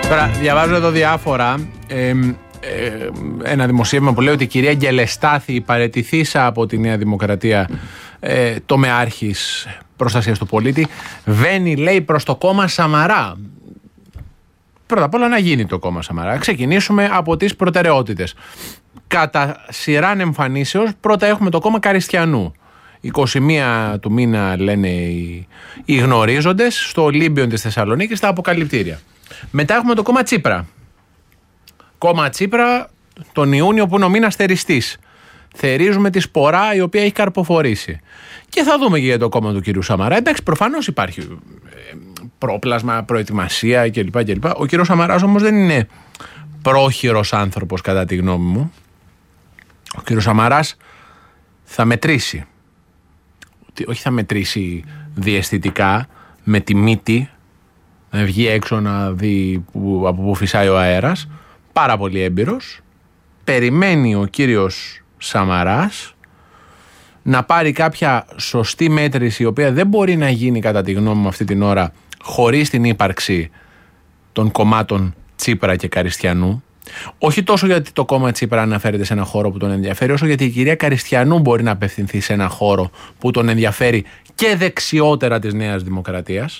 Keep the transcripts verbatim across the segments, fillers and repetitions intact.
Τώρα, διαβάζω εδώ διάφορα. Ε, ε, ένα δημοσίευμα που λέει ότι η κυρία Γκελεστάθη, παραιτηθήσα από τη Νέα Δημοκρατία, ε, τομεάρχης προστασίας του πολίτη, βαίνει, λέει, προς το κόμμα Σαμαρά. Πρώτα απ' όλα να γίνει το κόμμα Σαμαρά. Ξεκινήσουμε από τις προτεραιότητες. Κατά σειράν εμφανίσεως, πρώτα έχουμε το κόμμα Καριστιανού. είκοσι μία του μήνα, λένε οι, οι γνωρίζοντες, στο Ολύμπιον της Θεσσαλονίκης, στα αποκαλυπτήρια. Μετά έχουμε το κόμμα Τσίπρα. Κόμμα Τσίπρα τον Ιούνιο που είναι ο μήνας θεριστής. Θερίζουμε τη σπορά η οποία έχει καρποφορήσει. Και θα δούμε και για το κόμμα του κυρίου Σαμαρά. Εντάξει, προφανώς υπάρχει πρόπλασμα, προετοιμασία κλπ. κλπ. Ο κύριος Σαμαράς όμως δεν είναι πρόχειρος άνθρωπος, κατά τη γνώμη μου. Ο κύριος Σαμαράς θα μετρήσει. Όχι θα μετρήσει διαισθητικά, με τη μύτη, να βγει έξω να δει που, από πού φυσάει ο αέρας. Πάρα πολύ έμπειρος. Περιμένει ο κύριος Σαμαράς να πάρει κάποια σωστή μέτρηση, η οποία δεν μπορεί να γίνει, κατά τη γνώμη μου, αυτή την ώρα χωρίς την ύπαρξη των κομμάτων Τσίπρα και Καριστιανού. Όχι τόσο γιατί το κόμμα Τσίπρα αναφέρεται σε ένα χώρο που τον ενδιαφέρει, όσο γιατί η κυρία Καριστιανού μπορεί να απευθυνθεί σε ένα χώρο που τον ενδιαφέρει και δεξιότερα της Νέας Δημοκρατίας,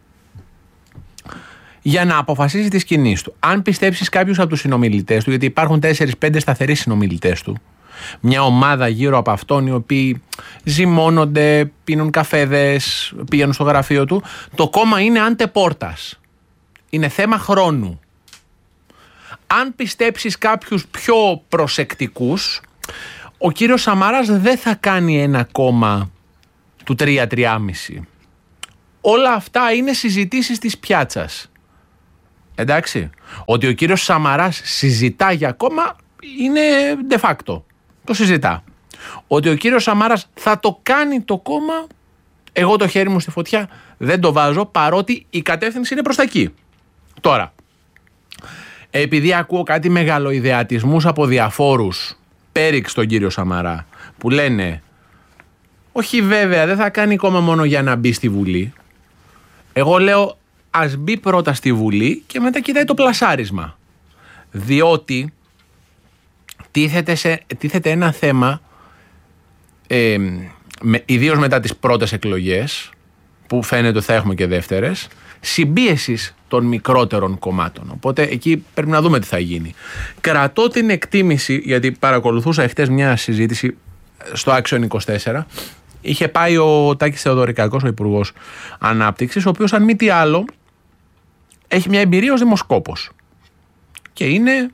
για να αποφασίσει τις κινήσεις του. Αν πιστέψεις κάποιους από τους συνομιλητές του, γιατί υπάρχουν τέσσερις πέντε σταθεροί συνομιλητές του, μια ομάδα γύρω από αυτόν, οι οποίοι ζυμώνονται, πίνουν καφέδες, πηγαίνουν στο γραφείο του, το κόμμα είναι αντεπόρτας. Είναι θέμα χρόνου. Αν πιστέψεις κάποιους πιο προσεκτικούς, ο κύριος Σαμαράς δεν θα κάνει ένα κόμμα του τρία τρία κόμμα πέντε. Όλα αυτά είναι συζητήσεις της πιάτσας. Εντάξει. Ότι ο κύριος Σαμαράς συζητά για κόμμα είναι de facto. Το συζητά. Ότι ο κύριος Σαμαράς θα το κάνει το κόμμα, εγώ το χέρι μου στη φωτιά δεν το βάζω, παρότι η κατεύθυνση είναι προς τα εκεί. Τώρα, επειδή ακούω κάτι μεγαλοειδεατισμούς από διαφόρους πέριξ τον κύριο Σαμαρά, που λένε όχι βέβαια δεν θα κάνει κόμμα μόνο για να μπει στη Βουλή, εγώ λέω ας μπει πρώτα στη Βουλή και μετά κοιτάει το πλασάρισμα. Διότι τίθεται, σε, τίθεται ένα θέμα, ε, με, ιδίως μετά τις πρώτες εκλογές, που φαίνεται ότι θα έχουμε και δεύτερες, συμπίεσης των μικρότερων κομμάτων. Οπότε εκεί πρέπει να δούμε τι θα γίνει. Κρατώ την εκτίμηση, γιατί παρακολουθούσα εχθές μια συζήτηση στο Action είκοσι τέσσερα. Είχε πάει ο Τάκης Θεοδωρικάκος, ο Υπουργός Ανάπτυξης, ο οποίος αν μη τι άλλο έχει μια εμπειρία ως δημοσκόπος και είναι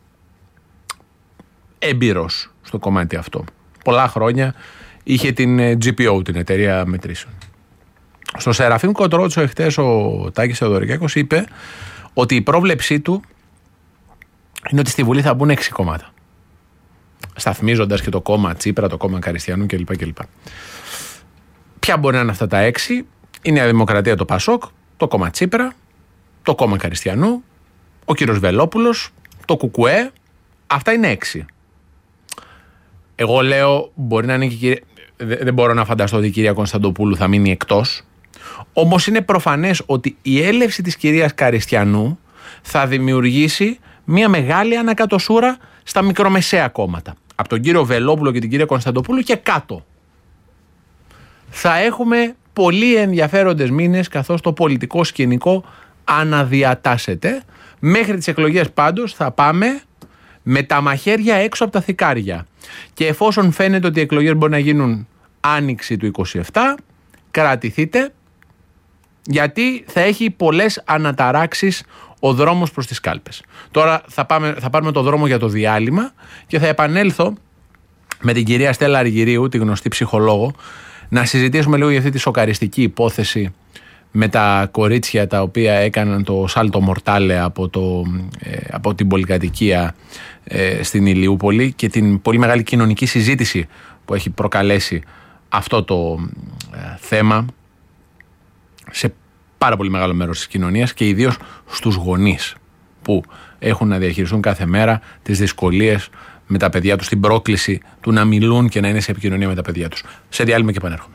έμπειρος στο κομμάτι αυτό. Πολλά χρόνια είχε την τζι πι ο, την εταιρεία μετρήσεων. Στο Σεραφείμ Κοντρότσο εχθές ο Τάκης Θεοδωρικάκος είπε ότι η πρόβλεψή του είναι ότι στη Βουλή θα μπουν έξι κόμματα, σταθμίζοντας και το κόμμα Τσίπρα, το κόμμα Καριστιανού κλπ. κλπ. Ποια μπορεί να είναι αυτά τα έξι? Η Νέα Δημοκρατία, το Πασόκ, το κόμμα Τσίπρα, το κόμμα Καριστιανού, ο κύριος Βελόπουλος, το Κουκουέ. Αυτά είναι έξι. Εγώ λέω μπορεί να είναι και η κυρία... Δεν μπορώ να φανταστώ ότι η κυρία Κωνσταντοπούλου θα μείνει εκτός. Όμως είναι προφανές ότι η έλευση της κυρίας Καριστιανού θα δημιουργήσει μια μεγάλη ανακατοσούρα στα μικρομεσαία κόμματα. Από τον κύριο Βελόπουλο και την κυρία Κωνσταντοπούλου και κάτω. Θα έχουμε πολύ ενδιαφέροντες μήνες, καθώς το πολιτικό σκηνικό αναδιατάσσεται. Μέχρι τις εκλογές πάντως θα πάμε με τα μαχαίρια έξω από τα θικάρια. Και εφόσον φαίνεται ότι οι εκλογές μπορεί να γίνουν άνοιξη του είκοσι επτά, κρατηθείτε, γιατί θα έχει πολλές αναταράξεις ο δρόμος προς τις κάλπες. Τώρα θα, πάμε, θα πάρουμε το δρόμο για το διάλειμμα και θα επανέλθω με την κυρία Στέλλα Αργυρίου, τη γνωστή ψυχολόγο, να συζητήσουμε λίγο για αυτή τη σοκαριστική υπόθεση με τα κορίτσια τα οποία έκαναν το σάλτο μορτάλε από, το, ε, από την πολυκατοικία ε, στην Ηλιούπολη και την πολύ μεγάλη κοινωνική συζήτηση που έχει προκαλέσει αυτό το ε, θέμα σε πάρα πολύ μεγάλο μέρος της κοινωνίας και ιδίως στους γονείς που έχουν να διαχειριστούν κάθε μέρα τις δυσκολίες με τα παιδιά τους, την πρόκληση του να μιλούν και να είναι σε επικοινωνία με τα παιδιά τους. Σε διάλειμμα και επανέρχομαι.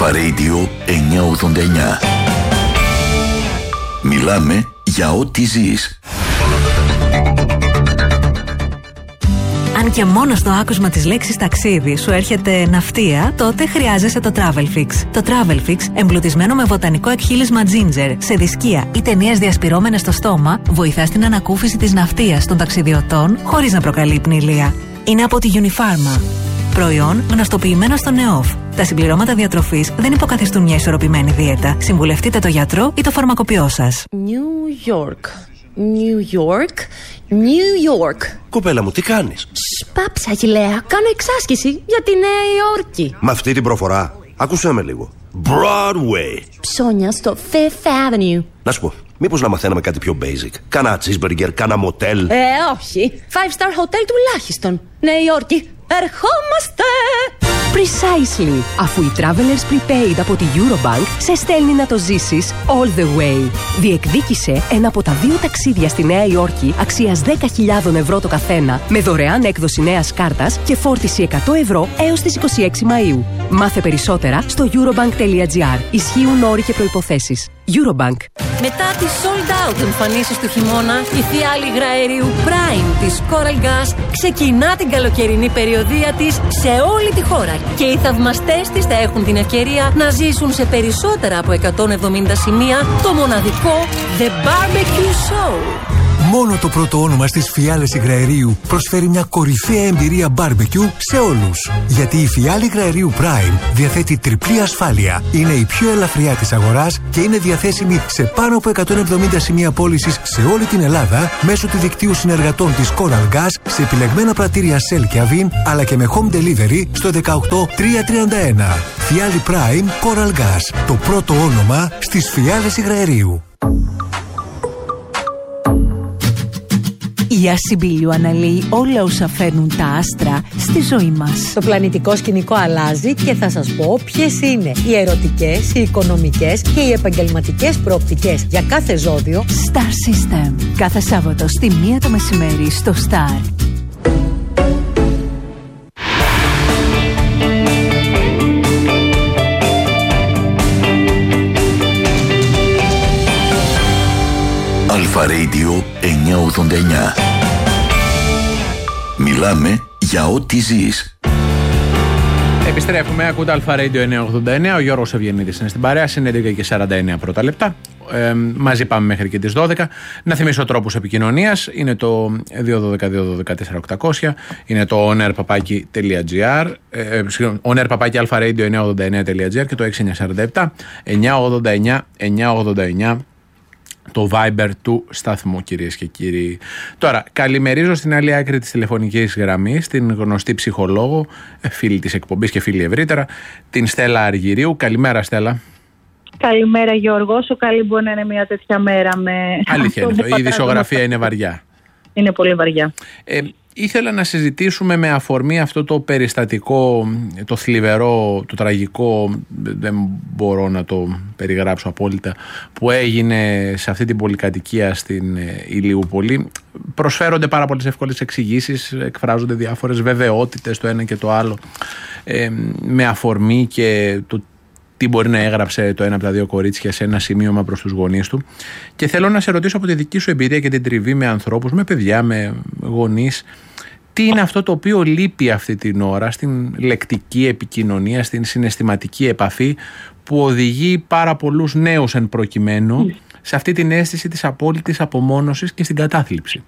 Αλφα Radio εννιακόσια ογδόντα εννιά. Μιλάμε για ό,τι ζεις. Αν και μόνο στο άκουσμα της λέξης ταξίδι σου έρχεται ναυτία, τότε χρειάζεσαι το Travelfix. Το Travelfix, εμπλουτισμένο με βοτανικό εκχύλισμα ginger, σε δισκία ή ταινίες διασπυρώμενες στο στόμα, βοηθά στην ανακούφιση της ναυτίας των ταξιδιωτών χωρίς να προκαλεί πνηλεία. Είναι από τη Unifarma. Προϊόν γνωστοποιημένο στο ΝΕΟΦ. Τα συμπληρώματα διατροφής δεν υποκαθιστούν μια ισορροπημένη δίαιτα. Συμβουλευτείτε το γιατρό ή το φαρμακοποιό σας. New York. New York. New York. Κοπέλα μου, τι κάνεις? Σπάψα, Αγιλέα. Κάνω εξάσκηση για τη Νέα Υόρκη. Με αυτή την προφορά. Άκουσέ με λίγο. Broadway. Ψώνια στο Fifth Avenue. Να σου πω, μήπως να μαθαίναμε κάτι πιο basic? Κάνα cheeseburger, κάνα motel. Ε, όχι. Five star hotel τουλάχιστον. Νέα Υόρκη. Ερχόμαστε! Precisely. Αφού η Travelers Prepaid από τη Eurobank σε στέλνει να το ζήσεις all the way. Διεκδίκησε ένα από τα δύο ταξίδια στη Νέα Υόρκη αξίας δέκα χιλιάδες ευρώ το καθένα, με δωρεάν έκδοση νέας κάρτας και φόρτιση εκατό ευρώ έως τις είκοσι έξι Μαΐου. Μάθε περισσότερα στο eurobank.gr. Ισχύουν όροι και προϋποθέσεις. Eurobank. Μετά τις sold out εμφανίσεις του χειμώνα, η φιάλη υγραερίου Prime της Coral Gas ξεκινά την καλοκαιρινή περιοδεία της σε όλη τη χώρα και οι θαυμαστές της θα έχουν την ευκαιρία να ζήσουν σε περισσότερα από εκατόν εβδομήντα σημεία το μοναδικό The Barbecue Show. Μόνο το πρώτο όνομα στις φιάλες υγραερίου προσφέρει μια κορυφαία εμπειρία barbecue σε όλους. Γιατί η φιάλη υγραερίου Prime διαθέτει τριπλή ασφάλεια, είναι η πιο ελαφριά της αγοράς και είναι διαθέσιμη σε πάνω από εκατόν εβδομήντα σημεία πώλησης σε όλη την Ελλάδα μέσω του δικτύου συνεργατών της Coral Gas σε επιλεγμένα πρατήρια Shell και Avin, αλλά και με home delivery στο δεκαοκτώ τριακόσια τριάντα ένα. Φιάλη Prime Coral Gas, το πρώτο όνομα στις φιάλες υγραερίου. Η Ασυμπήλιο αναλύει όλα όσα φέρνουν τα άστρα στη ζωή μας. Το πλανητικό σκηνικό αλλάζει και θα σας πω ποιες είναι οι ερωτικές, οι οικονομικές και οι επαγγελματικές προοπτικές για κάθε ζώδιο. Star System. Κάθε Σάββατο στη μία το μεσημέρι στο Star. Αλφα Radio εννιακόσια ογδόντα εννιά. Μιλάμε για ό,τι ζεις. Επιστρέφουμε, ακούτε Αλφα Radio εννιακόσια ογδόντα εννιά. Ο Γιώργος Ευγενίδης είναι στην παρέα, είναι έντεκα και σαράντα εννέα πρώτα λεπτά. Ε, μαζί πάμε μέχρι και τις δώδεκα. Να θυμίσω τρόπους επικοινωνίας. Είναι το δύο ένα δύο δύο ένα τέσσερα οκτώ μηδέν μηδέν. Είναι το onairpapaki.gr, ε, onairpapaki.alfaradio εννιακόσια ογδόντα εννιά τελεία τζι άρ και το έξι εννιά τέσσερα επτά εννιακόσια ογδόντα εννιά εννιακόσια ογδόντα εννιά. Το Viber του σταθμού, κυρίες και κύριοι. Τώρα, καλημερίζω στην άλλη άκρη της τηλεφωνικής γραμμής την γνωστή ψυχολόγο, φίλη της εκπομπής και φίλη ευρύτερα, την Στέλλα Αργυρίου. Καλημέρα, Στέλλα. Καλημέρα, Γιώργο. Όσο καλή μπορεί να είναι μια τέτοια μέρα με. Αλήθεια είναι. Η ειδησιογραφία είναι βαριά. Είναι πολύ βαριά. Ε, ήθελα να συζητήσουμε με αφορμή αυτό το περιστατικό, το θλιβερό, το τραγικό, δεν μπορώ να το περιγράψω απόλυτα, που έγινε σε αυτή την πολυκατοικία στην Ηλιούπολη. Προσφέρονται πάρα πολλές εύκολες εξηγήσεις, εκφράζονται διάφορες βεβαιότητες το ένα και το άλλο, ε, με αφορμή και το τι μπορεί να έγραψε το ένα από τα δύο κορίτσια σε ένα σημείωμα προς τους γονείς του. Και θέλω να σε ρωτήσω από τη δική σου εμπειρία και την τριβή με ανθρώπους, με παιδιά, με γονείς, τι είναι αυτό το οποίο λείπει αυτή την ώρα στην λεκτική επικοινωνία, στην συναισθηματική επαφή, που οδηγεί πάρα πολλούς νέους εν προκειμένου σε αυτή την αίσθηση της απόλυτης απομόνωσης και στην κατάθλιψη.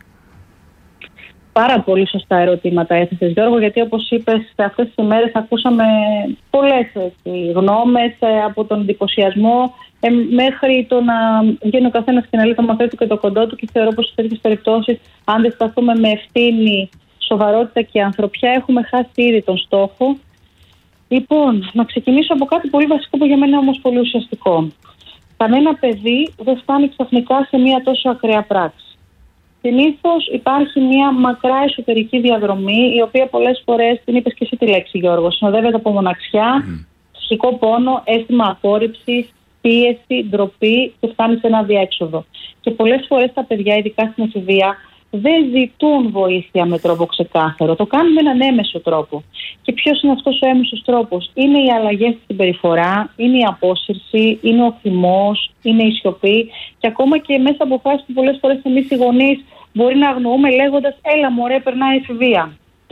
Πάρα πολύ σωστά ερωτήματα έθεσες, Γιώργο, γιατί όπως είπες, σε αυτές τις ημέρες ακούσαμε πολλές έτσι, γνώμες, από τον εντυπωσιασμό ε, μέχρι το να βγαίνει ο καθένας και να λέει το μαθαίρι του και το κοντό του, και θεωρώ πως σε τέτοιες περιπτώσεις, αν δεν σταθούμε με ευθύνη, σοβαρότητα και ανθρωπιά, έχουμε χάσει ήδη τον στόχο. Λοιπόν, να ξεκινήσω από κάτι πολύ βασικό που για μένα είναι όμως πολύ ουσιαστικό. Κανένα παιδί δεν φτάνει ξαφνικά σε μια τόσο ακραία πράξη. Συνήθως υπάρχει μια μακρά εσωτερική διαδρομή, η οποία πολλές φορές, την είπες και εσύ τη λέξη, Γιώργο, συνοδεύεται από μοναξιά, mm. ψυχικό πόνο, αίσθημα απόρριψης, πίεση, ντροπή, και φτάνει σε ένα διέξοδο. Και πολλές φορές τα παιδιά, ειδικά στην εφηβεία, δεν ζητούν βοήθεια με τρόπο ξεκάθαρο. Το κάνουν με έναν έμεσο τρόπο. Και ποιος είναι αυτός ο έμεσος τρόπος? Είναι οι αλλαγές στην περιφορά, είναι η απόσυρση, είναι ο θυμός, είναι η σιωπή. Και ακόμα και μέσα από φάσεις που πολλές φορές εμείς οι γονείς μπορεί να αγνοούμε λέγοντας «έλα μωρέ, περνάει η εφηβεία».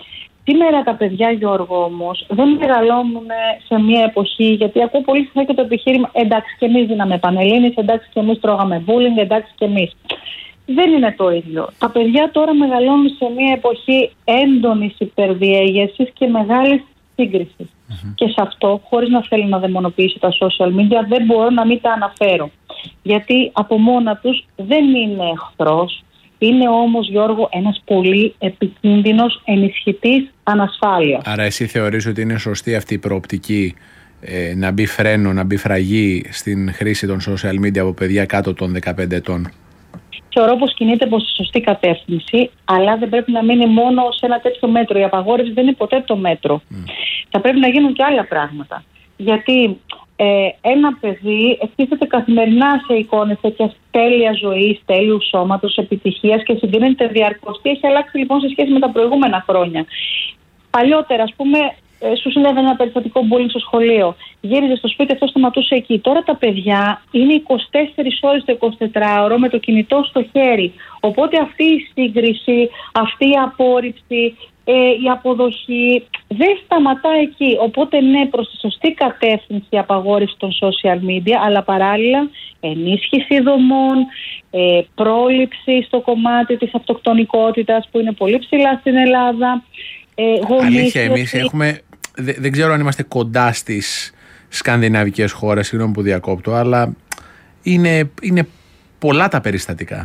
Σήμερα τα παιδιά, Γιώργο, όμως, δεν μεγαλώνουν σε μια εποχή, γιατί ακούω πολύ συχνά και το επιχείρημα «εντάξει και εμείς δίναμε πανελλήνιες, εντάξει και εμείς τρώγαμε bullying, εντάξει και εμείς». Δεν είναι το ίδιο. Τα παιδιά τώρα μεγαλώνουν σε μια εποχή έντονης υπερδιέγερσης και μεγάλης σύγκρισης. Mm-hmm. Και σε αυτό, χωρίς να θέλω να δαιμονοποιήσω τα social media, δεν μπορώ να μην τα αναφέρω. Γιατί από μόνα τους δεν είναι εχθρός. Είναι όμως, Γιώργο, ένας πολύ επικίνδυνος ενισχυτής ανασφάλειας. Άρα εσύ θεωρείς ότι είναι σωστή αυτή η προοπτική ε, να μπει φρένο, να μπει φραγή στην χρήση των social media από παιδιά κάτω των δεκαπέντε ετών? Θεωρώ πως κινείται προς τη σωστή κατεύθυνση, αλλά δεν πρέπει να μείνει μόνο σε ένα τέτοιο μέτρο. Η απαγόρευση δεν είναι ποτέ το μέτρο. Mm. Θα πρέπει να γίνουν και άλλα πράγματα. Γιατί ε, ένα παιδί εκτίθεται καθημερινά σε εικόνες τέτοιας τέλειας ζωής, τέλειου σώματος, επιτυχίας και συγκρίνεται διαρκώς. Τι έχει αλλάξει λοιπόν σε σχέση με τα προηγούμενα χρόνια? Παλιότερα, ας πούμε, σου συνέβαινε ένα περιστατικό bullying στο σχολείο. Γύριζε στο σπίτι, αυτό σταματούσε εκεί. Τώρα τα παιδιά είναι είκοσι τέσσερις ώρες το εικοσιτετράωρο με το κινητό στο χέρι. Οπότε αυτή η σύγκριση, αυτή η απόρριψη, ε, η αποδοχή δεν σταματά εκεί. Οπότε ναι, προς τη σωστή κατεύθυνση η απαγόρευση των social media, αλλά παράλληλα ενίσχυση δομών, ε, πρόληψη στο κομμάτι της αυτοκτονικότητας που είναι πολύ ψηλά στην Ελλάδα. Ε, Αλήθεια, εμείς έχουμε, δεν, δεν ξέρω αν είμαστε κοντά στις σκανδιναβικές χώρες, συγγνώμη που διακόπτω, αλλά είναι, είναι πολλά τα περιστατικά.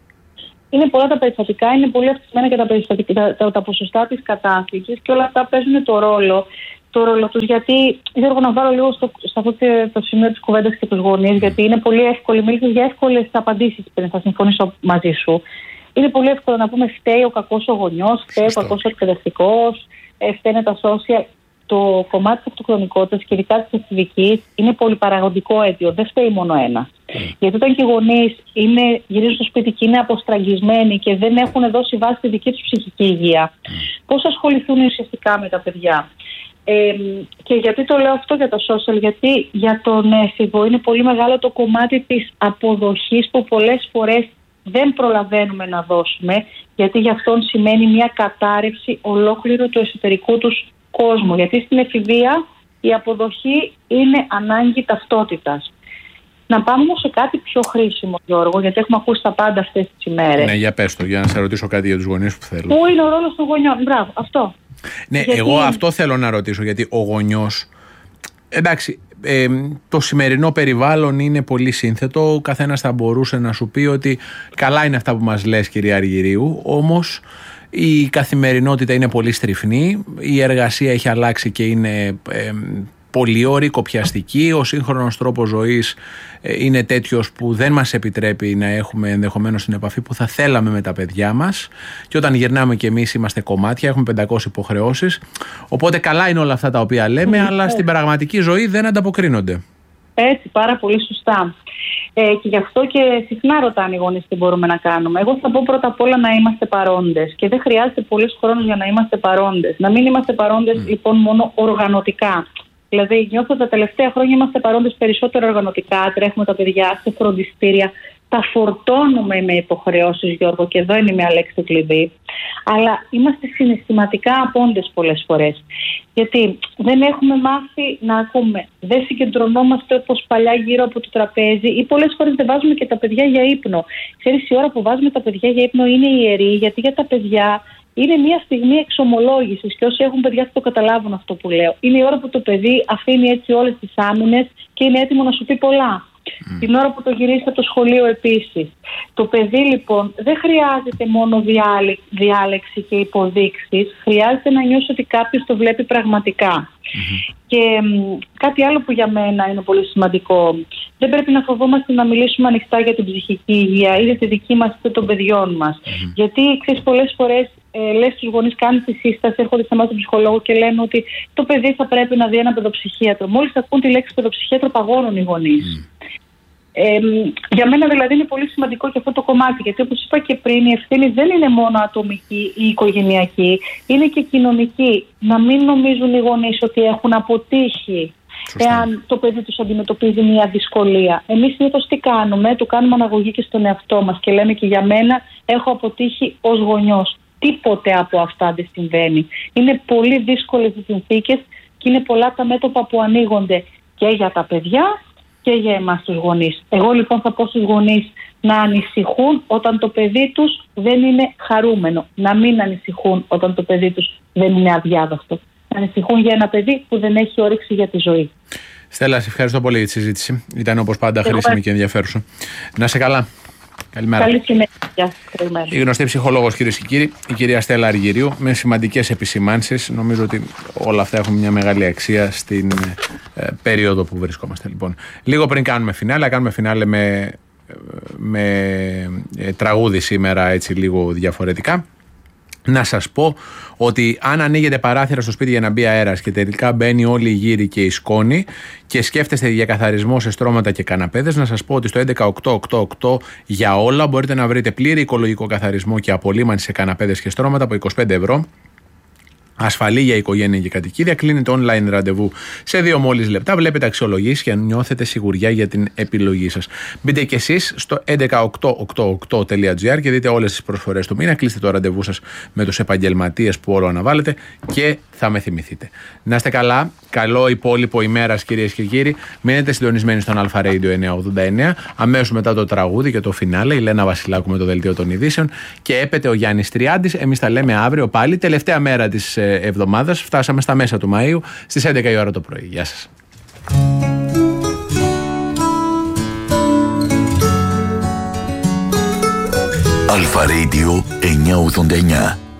Είναι πολλά τα περιστατικά, είναι πολύ αυξημένα και τα, τα, τα, τα ποσοστά της κατάθλιψης και όλα αυτά παίζουν το ρόλο, το ρόλο τους. Γιατί, Γιώργο, να βάλω λίγο στο, στο αυτό το σημείο της κουβέντας και τους γονείς, mm. γιατί είναι πολύ εύκολο, μίλησες για εύκολες απαντήσεις πριν, θα συμφωνήσω μαζί σου. Είναι πολύ εύκολο να πούμε φταίει ο κακός ο γονιός, φταίει ο κακός ο εκπαιδευτικός, φταίνε τα social. Το κομμάτι της αυτοκτονικότητας και ειδικά της εφηβικής είναι πολυπαραγωγικό αίτιο. Δεν φταίει μόνο ένα. Mm. Γιατί όταν και οι γονείς είναι, γυρίζουν στο σπίτι και είναι αποστραγγισμένοι και δεν έχουν δώσει βάση στη δική τους ψυχική υγεία, mm. πώς ασχοληθούν ουσιαστικά με τα παιδιά? Ε, και γιατί το λέω αυτό για τα social? Γιατί για τον έφηβο είναι πολύ μεγάλο το κομμάτι της αποδοχής που πολλές φορές δεν προλαβαίνουμε να δώσουμε, γιατί για αυτόν σημαίνει μια κατάρρευση ολόκληρου του εσωτερικού τους κόσμου. Γιατί στην εφηβεία η αποδοχή είναι ανάγκη ταυτότητας. Να πάμε όμως σε κάτι πιο χρήσιμο, Γιώργο, γιατί έχουμε ακούσει τα πάντα αυτές τις ημέρες. Ναι, για πες το, για να σε ρωτήσω κάτι για τους γονείς που θέλω. Πού είναι ο ρόλος των γονιών? Μπράβο, αυτό. Ναι, γιατί... εγώ αυτό θέλω να ρωτήσω, γιατί ο γονιός, εντάξει, Ε, το σημερινό περιβάλλον είναι πολύ σύνθετο. Ο καθένας θα μπορούσε να σου πει ότι καλά είναι αυτά που μας λες, κυρία Αργυρίου, όμως η καθημερινότητα είναι πολύ στριφνή, η εργασία έχει αλλάξει και είναι ε, πολυώρη, κοπιαστική, ο σύγχρονος τρόπος ζωής ε, είναι τέτοιος που δεν μας επιτρέπει να έχουμε ενδεχομένως την επαφή που θα θέλαμε με τα παιδιά μας, και όταν γυρνάμε κι εμείς είμαστε κομμάτια, έχουμε πεντακόσιες υποχρεώσεις, οπότε καλά είναι όλα αυτά τα οποία λέμε, mm, αλλά στην πραγματική ζωή δεν ανταποκρίνονται. Έτσι, πάρα πολύ σωστά. Ε, και γι' αυτό και συχνά ρωτάνε οι γονείς τι μπορούμε να κάνουμε. Εγώ θα πω πρώτα απ' όλα να είμαστε παρόντες. Και δεν χρειάζεται πολύς χρόνος για να είμαστε παρόντες. Να μην είμαστε παρόντες mm. λοιπόν μόνο οργανωτικά. Δηλαδή, νιώθω ότι τα τελευταία χρόνια είμαστε παρόντες περισσότερο οργανωτικά. Τρέχουμε τα παιδιά σε φροντιστήρια. Τα φορτώνουμε με υποχρεώσεις, Γιώργο, και εδώ είναι μια λέξη κλειδί. Αλλά είμαστε συναισθηματικά απόντες πολλές φορές. Γιατί δεν έχουμε μάθει να ακούμε. Δεν συγκεντρωνόμαστε όπως παλιά γύρω από το τραπέζι, ή πολλές φορές δεν βάζουμε και τα παιδιά για ύπνο. Ξέρεις, η ώρα που βάζουμε τα παιδιά για ύπνο είναι ιερή, γιατί για τα παιδιά είναι μια στιγμή εξομολόγησης. Και όσοι έχουν παιδιά θα το καταλάβουν αυτό που λέω. Είναι η ώρα που το παιδί αφήνει έτσι όλες τις άμυνες και είναι έτοιμο να σου πει πολλά. Mm. Την ώρα που το γυρίσει από το σχολείο επίσης. Το παιδί λοιπόν δεν χρειάζεται μόνο διάλεξη και υποδείξεις, χρειάζεται να νιώσει ότι κάποιος το βλέπει πραγματικά. Mm-hmm. Και μ, κάτι άλλο που για μένα είναι πολύ σημαντικό, δεν πρέπει να φοβόμαστε να μιλήσουμε ανοιχτά για την ψυχική υγεία, είτε τη δική μας είτε των παιδιών μας. Mm-hmm. Γιατί ξέρεις, πολλές φορές ε, λες στους γονείς, κάνουν τη σύσταση, έρχονται σε εμάς τον ψυχολόγο και λένε ότι το παιδί θα πρέπει να δει ένα παιδοψυχίατρο. Μόλις ακούν τη λέξη παιδοψυχίατρο παγώνουν οι γονείς. Mm. Ε, για μένα δηλαδή είναι πολύ σημαντικό και αυτό το κομμάτι, γιατί όπως είπα και πριν, η ευθύνη δεν είναι μόνο ατομική ή οικογενειακή, είναι και κοινωνική. Να μην νομίζουν οι γονείς ότι έχουν αποτύχει. Σωστά. Εάν το παιδί τους αντιμετωπίζει μια δυσκολία. Εμείς συνήθως τι κάνουμε, του κάνουμε αναγωγή και στον εαυτό μας και λέμε και για μένα έχω αποτύχει ως γονιός. Τίποτε από αυτά δεν συμβαίνει. Είναι πολύ δύσκολες οι συνθήκες και είναι πολλά τα μέτωπα που ανοίγονται και για τα παιδιά και για εμάς τους γονείς. Εγώ λοιπόν θα πω στους γονείς να ανησυχούν όταν το παιδί τους δεν είναι χαρούμενο. Να μην ανησυχούν όταν το παιδί τους δεν είναι αδιάδαχτο. Να ανησυχούν για ένα παιδί που δεν έχει όρεξη για τη ζωή. Στέλλα, σε ευχαριστώ πολύ για τη συζήτηση. Ήταν όπως πάντα χρήσιμη και ενδιαφέρουσα. Να σε καλά. Καλημέρα. Καλή συνέχεια. Καλημέρα. Η γνωστή ψυχολόγος, κυρίες και κύριοι, η κυρία Στέλλα Αργυρίου, με σημαντικές επισημάνσεις. Νομίζω ότι όλα αυτά έχουν μια μεγάλη αξία στην ε, περίοδο που βρισκόμαστε. Λοιπόν, λίγο πριν κάνουμε φινάλε, κάνουμε φινάλε με, με ε, τραγούδι σήμερα, έτσι λίγο διαφορετικά. Να σας πω ότι αν ανοίγετε παράθυρα στο σπίτι για να μπει αέρας και τελικά μπαίνει όλη η γύρι και η σκόνη και σκέφτεστε για καθαρισμό σε στρώματα και καναπέδες, να σας πω ότι στο έντεκα οκτώ οκτώ οκτώ για όλα μπορείτε να βρείτε πλήρη οικολογικό καθαρισμό και απολύμανση σε καναπέδες και στρώματα από είκοσι πέντε ευρώ. Ασφαλή για οικογένεια και κατοικίδια. Κλείνετε online ραντεβού σε δύο μόλις λεπτά. Βλέπετε αξιολογήσεις και νιώθετε σιγουριά για την επιλογή σας. Μπείτε και εσείς στο έντεκα οκτώ οκτώ οκτώ τελεία τζι άρ και δείτε όλες τις προσφορές του μήνα. Κλείστε το ραντεβού σας με τους επαγγελματίες που όλο αναβάλλετε και θα με θυμηθείτε. Να είστε καλά. Καλό υπόλοιπο ημέρας, κυρίες και κύριοι. Μείνετε συντονισμένοι στον Αλφα Radio εννιακόσια ογδόντα εννέα. Αμέσως μετά το τραγούδι και το φινάλε, η Λένα Βασιλάκου με το δελτίο των ειδήσεων και έπεται ο Γιάννης Τριάντης. Εμείς τα λέμε αύριο πάλι. Τελευταία μέρα της εβδομάδας. Φτάσαμε στα μέσα του Μαΐου στις έντεκα η ώρα το πρωί. Γεια σας. Αλφα Radio εννιακόσια ογδόντα εννέα.